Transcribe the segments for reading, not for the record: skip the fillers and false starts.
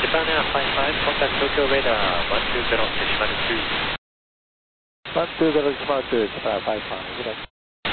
Japan Air 55, contact Tokyo Radar 120 decimal 2. 120 decimal 2, Japan 55, good night.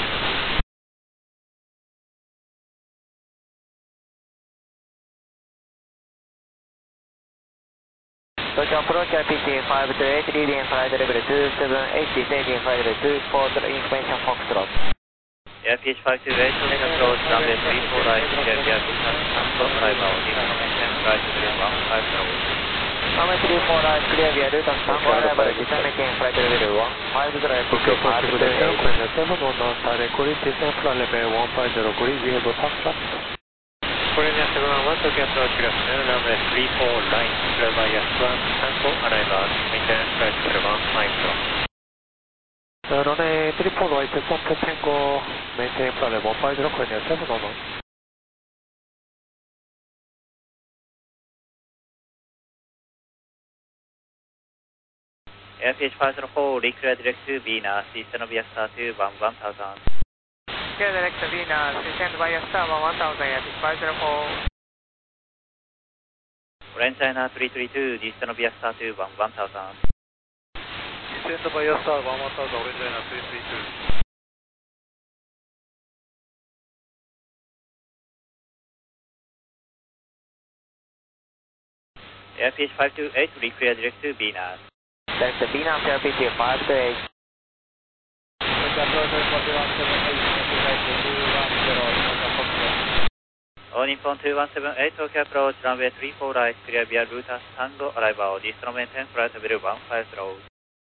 Tokyo approach RPT 528, leading flight level 278, descending flight level 24, information Foxtrot. AirPH 528, Tokyo approach runway 34 right, clear via Busan Tango arrival, descend maintain flight level 150. Runway 34 right, clear via Busan Tango arrival, descend maintain flight level 150, Tokyo approach good day, Korean 719, direct calling, descend flight level 150, calling, we have a Foxtrot. Korean 711, Tokyo approach good afternoon, runway 34 right, clear via Busan Tango arrival, maintain flight level 150. Runway 34 right, Busan Tango, maintain flight level 150, Korean 719. AirPH 504, reclear direct to Venus, Eastern via Star 2, 1000. Clear direct to Venus, descend via Star 1000, AirPH 504. Orange China 332, Eastern via Star 2, 1000. Descend via Star 1000, Orange China 332. AirPH 528, reclear direct to Venus. Direct to Venus, AirPH 528. All Nippon 2178, Tokyo approach, runway 34 right, clear via Busan Tango arrival, distro maintain flight level 150.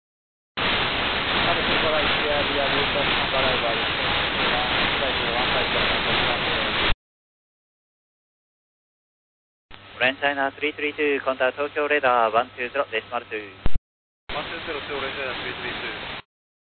Orange China 332, contact Tokyo Radar 120 decimal 2. 120 Orange China 332.